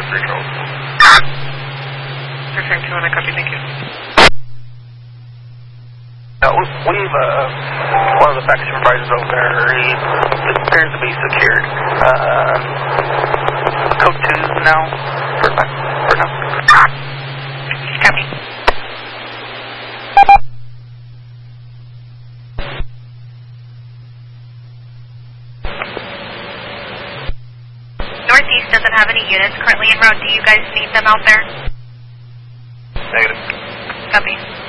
3 Charles. Referring to one, I copy, thank you. We've, one of the back supervisors over there, he appears to be secured. Code 2 now, for now. Copy. Northeast doesn't have any units currently en route. Do you guys need them out there? Negative. Copy.